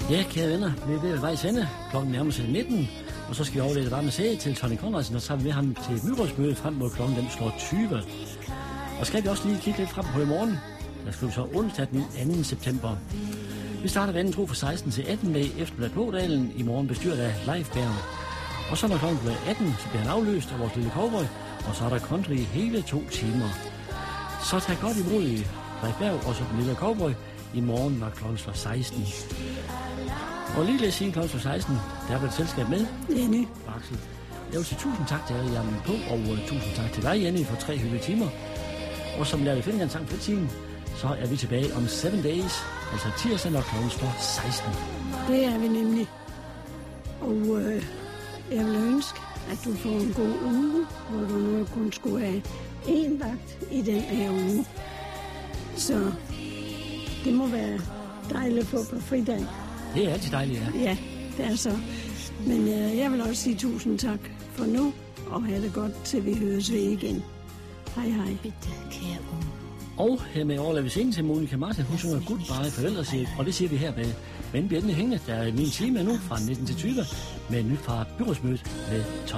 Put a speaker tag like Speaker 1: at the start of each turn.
Speaker 1: Ja, kære venner, vi er ved at vejs ende. Klokken nærmer sig 19, og så skal vi overlægge varme sæde til Tony Conradsen, og så tager vi med ham til et byrådsmøde frem mod klokken, den slår 20. Og skal vi også lige kigge lidt frem på i morgen. Der skal vi så onsdag den 2. september. Vi starter vandet tro fra 16 til 18 med eftermiddag på Ådalen, i morgen bestyret af Leif Berg. Og så når klokken bliver 18, så bliver han afløst af vores lille cowboy, og så er der country i hele 2 timer. Så tag godt imod Leif Berg og så den lille cowboy i morgen, når klokken slår 16. Og lige lidt siden klokken slår 16, der er et selskab med.
Speaker 2: Jenny.
Speaker 1: Axel. Jeg vil sige tusind tak til alle jer på, og tusind tak til dig, Jenny, for 3 hyggelige timer. Og som lærte finde en sang for tiden, så er vi tilbage om 7 days, altså tirsdag, når klokken slår 16.
Speaker 2: Det er vi nemlig. Og jeg vil ønske, at du får en god uge, hvor du nu kun skulle have 1 vagt i den her uge. Så det må være dejligt at få på fridag.
Speaker 1: Det er altid dejligt, ja.
Speaker 2: Ja, det er så. Men jeg vil også sige tusind tak for nu, og have det godt, til vi høres ved igen. Hej, hej.
Speaker 1: Og hermed overlader vi scenen til Monica Martin. Hun synger Goodbye, farvel, og det siger vi her med. Men bliver den hængende, der er min time nu fra 19 til 20 med et nyt fra byrådsmødet med